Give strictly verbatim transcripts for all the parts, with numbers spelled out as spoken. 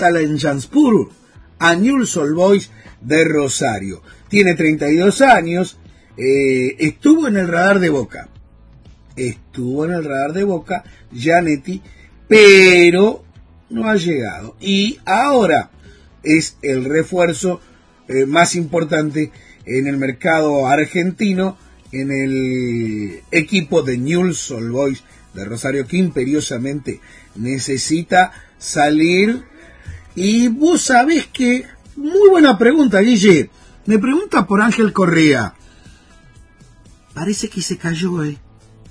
Talanjanspor a Newell's Old Boys de Rosario. Tiene treinta y dos años, eh, estuvo en el radar de Boca, estuvo en el radar de Boca, Gianetti, pero no ha llegado. Y ahora es el refuerzo eh, más importante en el mercado argentino, en el equipo de Newell's Old Boys de Rosario, que imperiosamente necesita salir. Y vos sabés que, muy buena pregunta, Guille, me pregunta por Ángel Correa. Parece que se cayó, ¿eh?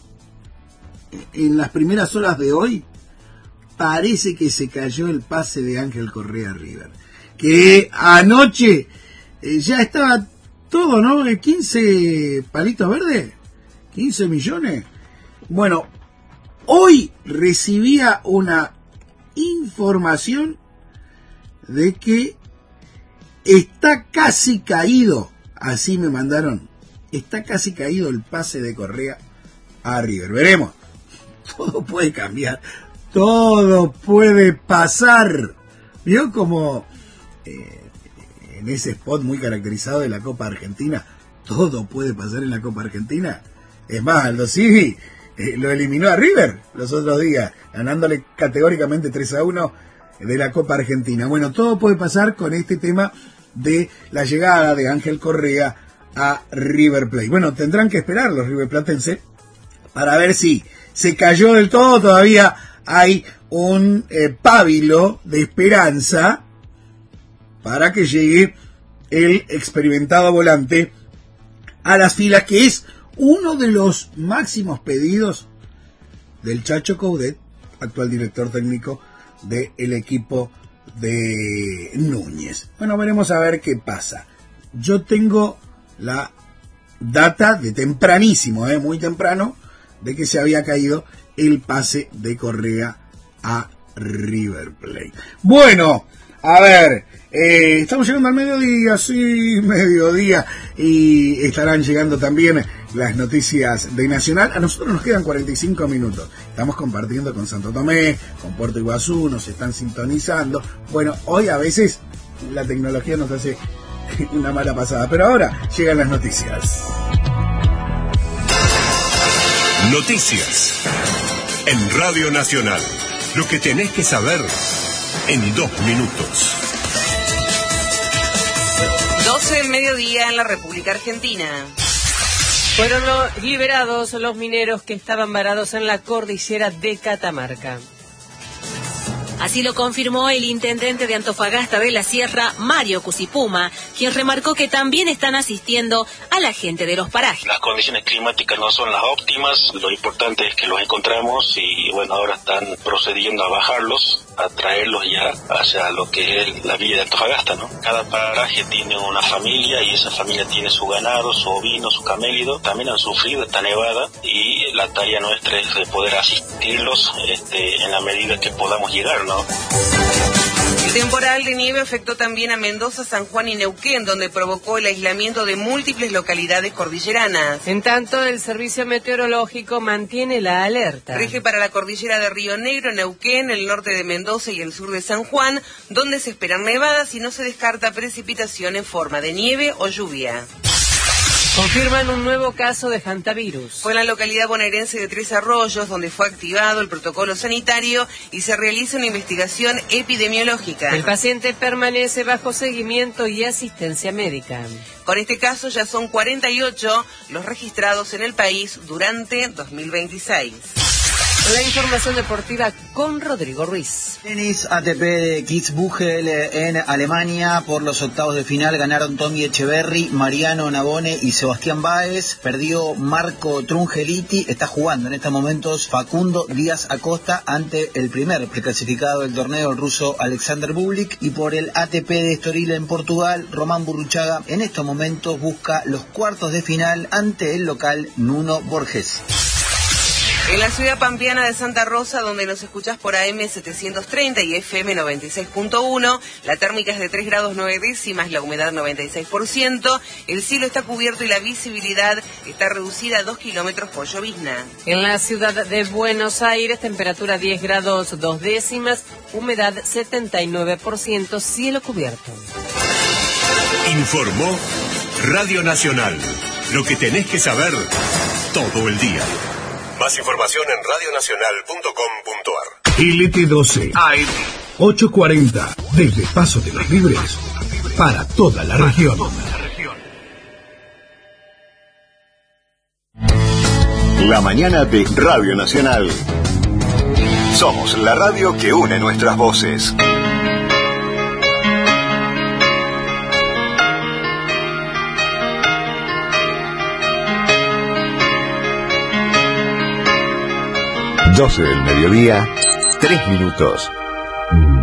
En las primeras horas de hoy, parece que se cayó el pase de Ángel Correa a River. Que anoche eh, ya estaba todo, ¿no? quince palitos verdes, quince millones. Bueno, hoy recibía una información de que está casi caído, así me mandaron, está casi caído el pase de Correa a River. Veremos, todo puede cambiar, todo puede pasar. ¿Vio como eh, en ese spot muy caracterizado de la Copa Argentina, todo puede pasar en la Copa Argentina? Es más, Aldo Civi eh, lo eliminó a River los otros días, ganándole categóricamente tres a uno de la Copa Argentina. Bueno, todo puede pasar con este tema de la llegada de Ángel Correa a River Plate. Bueno, tendrán que esperar los riverplatenses para ver si se cayó del todo. Todavía hay un eh, pábilo de esperanza para que llegue el experimentado volante a las filas, que es uno de los máximos pedidos del Chacho Coudet, actual director técnico del equipo de Núñez. Bueno, veremos a ver qué pasa. Yo tengo la data de tempranísimo, eh, muy temprano, de que se había caído el pase de Correa a River Plate. Bueno, a ver, eh, estamos llegando al mediodía, sí, mediodía, y estarán llegando también las noticias de Nacional. A nosotros nos quedan cuarenta y cinco minutos. Estamos compartiendo con Santo Tomé, con Puerto Iguazú, nos están sintonizando. Bueno, hoy a veces la tecnología nos hace una mala pasada, pero ahora llegan las noticias. Noticias en Radio Nacional. Lo que tenés que saber en dos minutos. doce del mediodía en la República Argentina. Fueron liberados los mineros que estaban varados en la cordillera de Catamarca. Así lo confirmó el intendente de Antofagasta de la Sierra, Mario Cusipuma, quien remarcó que también están asistiendo a la gente de los parajes. Las condiciones climáticas no son las óptimas, lo importante es que los encontramos y bueno, ahora están procediendo a bajarlos, a traerlos ya hacia lo que es la villa de Antofagasta, ¿no? Cada paraje tiene una familia y esa familia tiene su ganado, su ovino, su camélido. También han sufrido esta nevada y la tarea nuestra es de poder asistirlos este, en la medida que podamos llegar, ¿no? El temporal de nieve afectó también a Mendoza, San Juan y Neuquén, donde provocó el aislamiento de múltiples localidades cordilleranas. En tanto, el Servicio Meteorológico mantiene la alerta. Rige para la cordillera de Río Negro, Neuquén, el norte de Mendoza y el sur de San Juan, donde se esperan nevadas y no se descarta precipitación en forma de nieve o lluvia. Confirman un nuevo caso de hantavirus. Fue en la localidad bonaerense de Tres Arroyos, donde fue activado el protocolo sanitario y se realiza una investigación epidemiológica. El paciente permanece bajo seguimiento y asistencia médica. Con este caso ya son cuarenta y ocho los registrados en el país durante dos mil veintiséis. La información deportiva con Rodrigo Ruiz. Tenis A T P de Kitzbühel en Alemania. Por los octavos de final ganaron Tommy Echeverry, Mariano Navone y Sebastián Báez. Perdió Marco Trungeliti. Está jugando en estos momentos Facundo Díaz Acosta ante el primer preclasificado del torneo, el ruso Alexander Bublik. Y por el A T P de Estoril en Portugal, Román Burruchaga en estos momentos busca los cuartos de final ante el local Nuno Borges. En la ciudad pampeana de Santa Rosa, donde nos escuchás por A M setecientos treinta y F M noventa y seis punto uno, la térmica es de tres grados nueve décimas, la humedad noventa y seis por ciento, el cielo está cubierto y la visibilidad está reducida a dos kilómetros por llovizna. En la ciudad de Buenos Aires, temperatura diez grados dos décimas, humedad setenta y nueve por ciento, cielo cubierto. Informó Radio Nacional. Lo que tenés que saber todo el día. Más información en radio nacional punto com punto a r. L T doce A M ochocientos cuarenta, desde Paso de los Libres, para toda la región. La mañana de Radio Nacional. Somos la radio que une nuestras voces. doce del mediodía, tres minutos.